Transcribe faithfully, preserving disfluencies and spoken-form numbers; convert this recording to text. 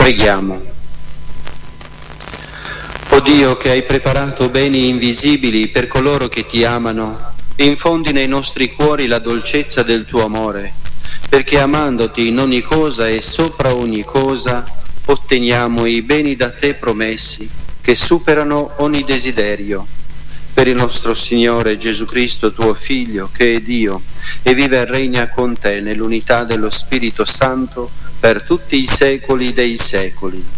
Preghiamo. O Dio, che hai preparato beni invisibili per coloro che ti amano, infondi nei nostri cuori la dolcezza del tuo amore, perché amandoti in ogni cosa e sopra ogni cosa otteniamo i beni da te promessi che superano ogni desiderio. Per il nostro Signore Gesù Cristo, tuo Figlio, che è Dio e vive e regna con te nell'unità dello Spirito Santo per tutti i secoli dei secoli.